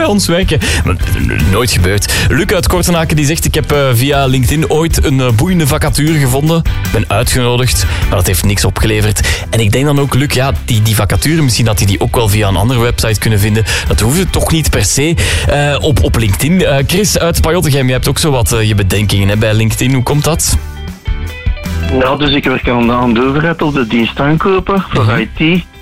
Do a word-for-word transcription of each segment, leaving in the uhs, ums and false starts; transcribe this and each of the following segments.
bij ons werken. Maar nooit gebeurd. Luc uit Kortenaken die zegt, ik heb uh, via LinkedIn ooit een uh, boeiende vacature gevonden. Ik ben uitgenodigd, maar dat heeft niks opgeleverd. En ik denk dan ook, Luc, ja, die, die vacature, misschien dat die die ook wel via een andere website kunnen vinden. Dat hoeft het toch niet per se uh, op, op LinkedIn. Uh, Chris uit Pajottegem, je hebt ook zo wat uh, je bedenkingen hè, bij LinkedIn. Hoe komt dat? Ja, dus ik werk aan de, aan de overheid op de dienst aankopen voor Mm-hmm. I T.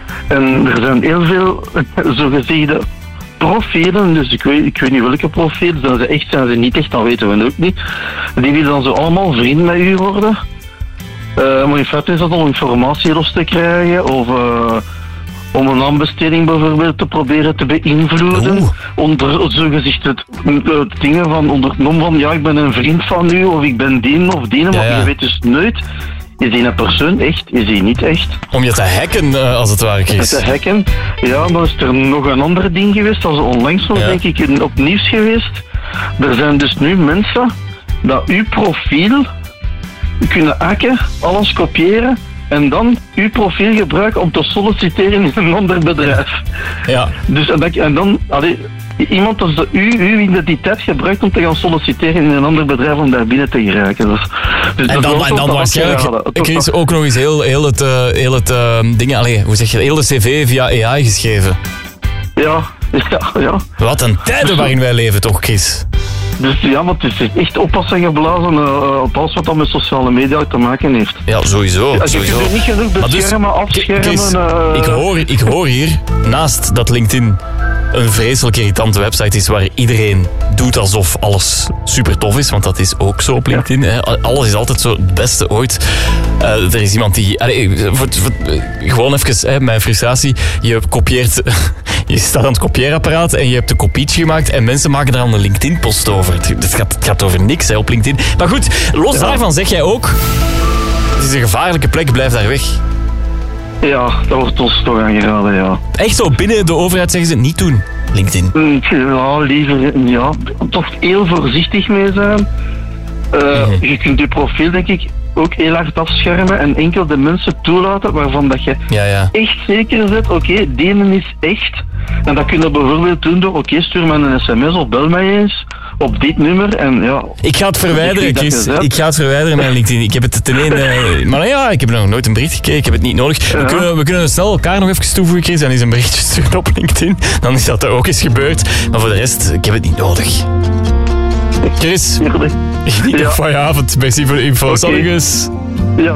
En er zijn heel veel zogezegde profielen, dus ik weet, ik weet niet welke profielen, zijn ze echt, zijn ze niet echt, dat weten we ook niet. Die willen dan zo allemaal vriend met u worden. Uh, maar in feite is dat om informatie los te krijgen of uh, om een aanbesteding bijvoorbeeld te proberen te beïnvloeden. Oeh. Onder zogezegd het, het dingen van onder het mom van ja, ik ben een vriend van u of ik ben die of die, maar Ja, ja. je weet dus nooit. Is die een persoon echt? Is die niet echt? Om je te hacken, uh, als het ware, Chris. Te hacken. Ja, dan is er nog een ander ding geweest. Dat is onlangs nog, Ja. denk ik, op nieuws geweest. Er zijn dus nu mensen dat uw profiel kunnen hacken, alles kopiëren en dan uw profiel gebruiken om te solliciteren in een ander bedrijf. Ja. Dus en, dat, en dan... Allee, iemand dat ze u, uw identiteit gebruikt om te gaan solliciteren in een ander bedrijf om daar binnen te geraken. Dus, dus En dat dan, wordt en dan wat waarschijnlijk, afgeraden. Het Chris, wordt ook nog eens heel, heel het, uh, heel het uh, ding, allee, hoe zeg je, heel de cv via A I geschreven. wat- Ja, ja, ja. Wat een tijden waarin wij leven, toch, Chris? Dus ja, maar het is echt oppassen geblazen uh, op alles wat dat met sociale media te maken heeft. Ja, sowieso. Ja, je sowieso. kunt er niet genoeg Maar dus, beschermen, afschermen. Chris, uh, ik, hoor, ik hoor hier, naast dat LinkedIn een vreselijk irritante website is waar iedereen doet alsof alles super tof is, want dat is ook zo op LinkedIn. Hè. Alles is altijd zo het beste ooit. Uh, er is iemand die... Allee, voor, voor, gewoon even hè, mijn frustratie. Je kopieert... Je staat aan het kopieerapparaat en je hebt een kopietje gemaakt en mensen maken daar een LinkedIn-post over. Het, het, gaat, het gaat over niks hè, op LinkedIn. Maar goed, los Ja. daarvan zeg jij ook... Het is een gevaarlijke plek, blijf daar weg. Ja, dat wordt ons toch aangeraden, ja. Echt zo, binnen de overheid zeggen ze niet doen. LinkedIn. Mm, Ja, liever, ja, toch heel voorzichtig mee zijn. Uh, Mhm. Je kunt je profiel, denk ik, ook heel hard afschermen en enkel de mensen toelaten waarvan dat je Ja, ja. echt zeker bent, oké, okay, die is echt. En dat kun je bijvoorbeeld doen door, oké, okay, stuur mij een sms of bel mij eens op dit nummer en ja... Ik ga het verwijderen, Ik denk dat Chris. je Ik ga het verwijderen, mijn LinkedIn. Ik heb het ten ene... eh, maar ja, ik heb nog nooit een bericht gekregen. Ik heb het niet nodig. We Ja. kunnen, we kunnen snel elkaar nog even toevoegen, Chris. En eens een berichtje sturen op LinkedIn. Dan is dat er ook eens gebeurd. Maar voor de rest, ik heb het niet nodig. Chris, Eerlijk. geniet Ja. nog van je avond. Merci voor de info. Oké. Salutjes. Ja.